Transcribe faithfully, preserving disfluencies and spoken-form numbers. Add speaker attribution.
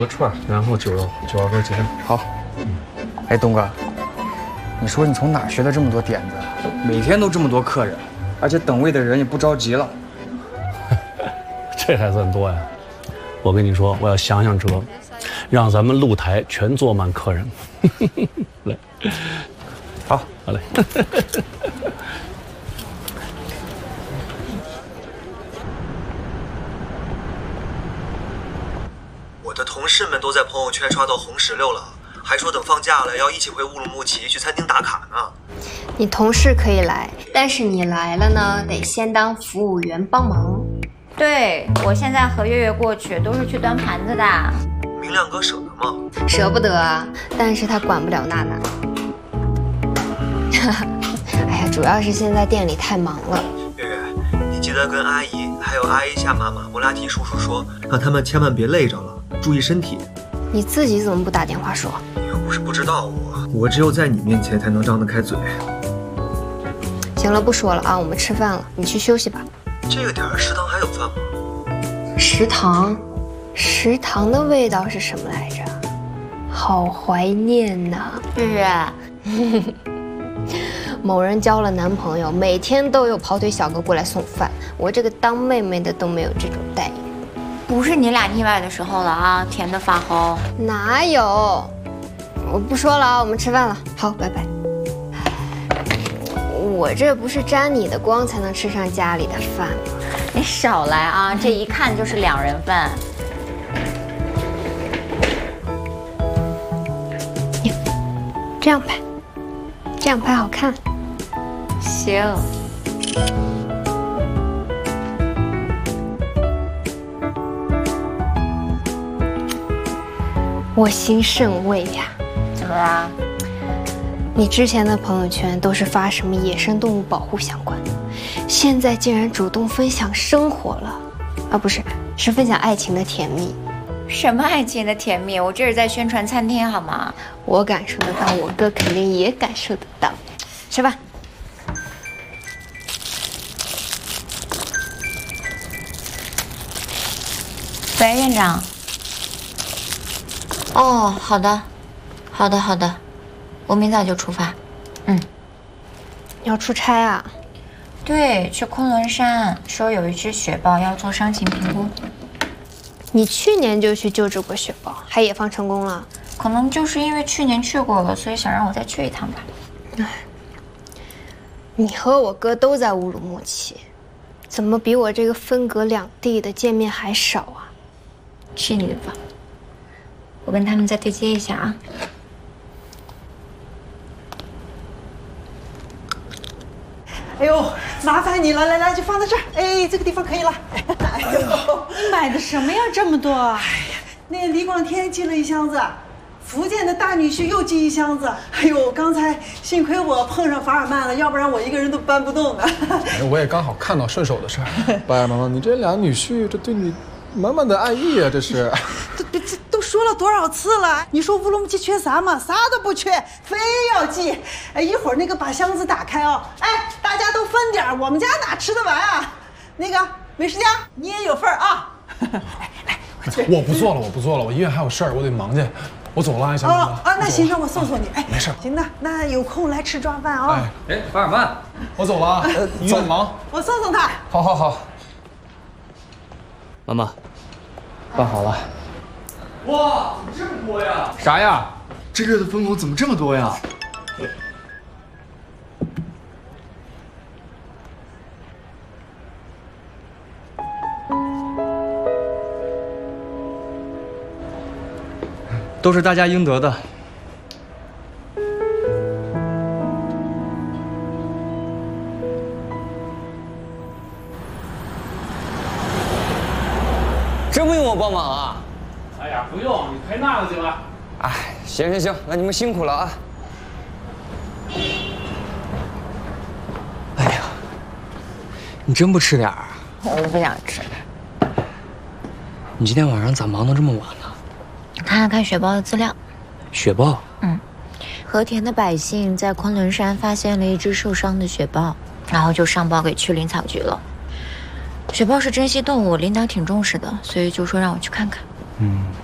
Speaker 1: 个串，然后酒肉酒肉根结上。
Speaker 2: 好。哎，东哥，你说你从哪学的这么多点子？每天都这么多客人，而且等位的人也不着急了。
Speaker 1: 这还算多呀？我跟你说，我要想想辙，让咱们露台全坐满客人。来，
Speaker 2: 好，
Speaker 1: 好嘞。
Speaker 3: 我的同事们都在朋友圈刷到红石榴了，还说等放假了要一起回乌鲁木齐去餐厅打卡呢。
Speaker 4: 你同事可以来，但是你来了呢，得先当服务员帮忙。
Speaker 5: 对，我现在和月月过去都是去端盘子的。
Speaker 3: 明亮哥舍得吗？
Speaker 4: 舍不得啊，但是他管不了娜娜。哎呀，主要是现在店里太忙了。
Speaker 3: 月月，你记得跟阿姨还有阿姨夏妈妈、莫拉提叔叔说，让他们千万别累着了，注意身体。
Speaker 4: 你自己怎么不打电话说？
Speaker 3: 你又不是不知道我，我只有在你面前才能张得开嘴。
Speaker 4: 行了，不说了啊，我们吃饭了，你去休息吧。
Speaker 3: 这个点儿食堂还有饭吗？
Speaker 4: 食堂，食堂的味道是什么来着？好怀念呐！
Speaker 5: 月月，
Speaker 4: 某人交了男朋友，每天都有跑腿小哥过来送饭，我这个当妹妹的都没有这种待遇。
Speaker 5: 不是你俩腻歪的时候了啊，甜的发齁。
Speaker 4: 哪有？我不说了啊，我们吃饭了。好，拜拜。我这不是沾你的光才能吃上家里的饭吗？
Speaker 5: 你少来啊，这一看就是两人份。
Speaker 4: 你这样拍，这样拍好看。
Speaker 5: 行。
Speaker 4: 我心甚慰呀！
Speaker 5: 怎么啦？
Speaker 4: 你之前的朋友圈都是发什么野生动物保护相关的，现在竟然主动分享生活了，啊不是，是分享爱情的甜蜜。
Speaker 5: 什么爱情的甜蜜？我这是在宣传餐厅好吗？
Speaker 4: 我感受得到，我哥肯定也感受得到。吃饭。
Speaker 5: 喂，院长。哦，好的，好的，好的，我明早就出发。嗯，
Speaker 4: 你要出差啊？
Speaker 5: 对，去昆仑山，说有一只雪豹要做伤情评估。
Speaker 4: 你去年就去救治过雪豹，还野放成功了？
Speaker 5: 可能就是因为去年去过了，所以想让我再去一趟吧。
Speaker 4: 哎，你和我哥都在乌鲁木齐，怎么比我这个分隔两地的见面还少啊？
Speaker 5: 去你的吧。我跟他们再对接一下啊。
Speaker 6: 哎呦，麻烦你了，来来，就放在这儿。哎，这个地方可以了。哎呦，
Speaker 7: 你买的什么呀？这么多！哎
Speaker 6: 呀，那李广天寄了一箱子，福建的大女婿又寄一箱子。哎呦，刚才幸亏我碰上法尔曼了，要不然我一个人都搬不动啊。
Speaker 8: 我也刚好看到顺手的事儿。白尔妈妈，你这俩女婿，这对你满满的爱意啊，这是。
Speaker 6: 这这都说了多少次了？你说乌鲁木齐缺啥吗？啥都不缺，非要寄。哎，一会儿那个把箱子打开哦。哎，大家都分点，我们家哪吃得完啊？那个美食家，你也有份啊。来来，
Speaker 8: 我不做了，我不做了，我医院还有事儿，我得忙去。我走了，小妹
Speaker 6: 哦啊，那行，那我送送你。哎，
Speaker 8: 没事。
Speaker 6: 行，那那有空来吃抓饭啊。
Speaker 2: 哎，哎，法尔曼，
Speaker 8: 我走了啊。医院忙，
Speaker 6: 我送送他。
Speaker 8: 好好好。
Speaker 2: 妈妈，饭好了。
Speaker 9: 哇，怎么这么多呀？
Speaker 2: 啥呀？
Speaker 9: 这月的分红怎么这么多呀？
Speaker 2: 都是大家应得的。真不用我帮忙啊？
Speaker 1: 哎呀，不用，你陪娜娜去吧。
Speaker 2: 哎，行行行，那你们辛苦了啊。哎呀，你真不吃点儿？
Speaker 5: 我不想吃。
Speaker 2: 你今天晚上咋忙到这么晚了？
Speaker 5: 看了看雪豹的资料。
Speaker 2: 雪豹？
Speaker 5: 嗯，和田的百姓在昆仑山发现了一只受伤的雪豹，然后就上报给去林草局了。雪豹是珍稀动物，领导挺重视的，所以就说让我去看看。
Speaker 2: 嗯。